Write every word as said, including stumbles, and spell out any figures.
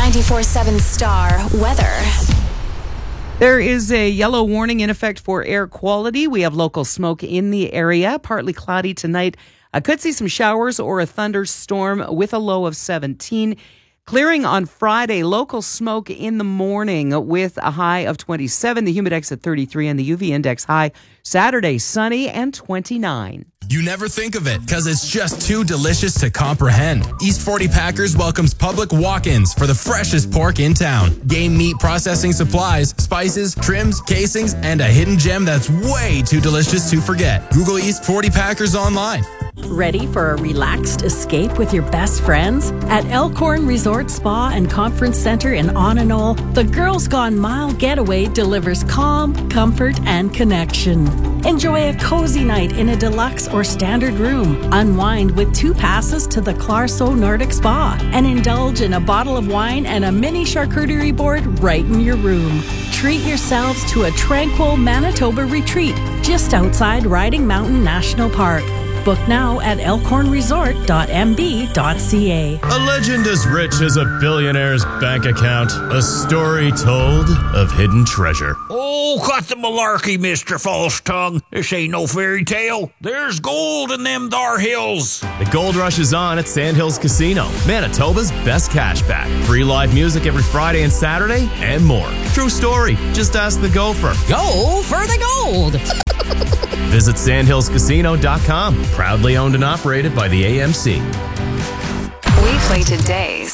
ninety-four point seven Star weather. There is a yellow warning in effect for air quality. We have local smoke in the area. Partly cloudy tonight. I could see some showers or a thunderstorm with a low of seventeen. Clearing on Friday, local smoke in the morning with a high of twenty-seven. The humidex at thirty-three and the U V index high. Saturday, sunny and twenty-nine. You never think of it because it's just too delicious to comprehend. East forty Packers welcomes public walk-ins for the freshest pork in town. Game meat processing supplies, spices, trims, casings, and a hidden gem that's way too delicious to forget. Google East forty Packers online. Ready for a relaxed escape with your best friends? At Elkhorn Resort Spa and Conference Center in Onanol, the Girls Gone Mile Getaway delivers calm, comfort, and connection. Enjoy a cozy night in a deluxe or standard room. Unwind with two passes to the Clarso Nordic Spa and indulge in a bottle of wine and a mini charcuterie board right in your room. Treat yourselves to a tranquil Manitoba retreat just outside Riding Mountain National Park. Book now at elkhorn resort dot m b dot c a. A legend as rich as a billionaire's bank account. A story told of hidden treasure. Oh, cut the malarkey, Mister False Tongue. This ain't no fairy tale. There's gold in them thar hills. The gold rush is on at Sandhills Casino, Manitoba's best cashback. Free live music every Friday and Saturday, and more. True story. Just ask the gopher. Go for the gold. Visit sandhills casino dot com. Proudly owned and operated by the A M C. We play today's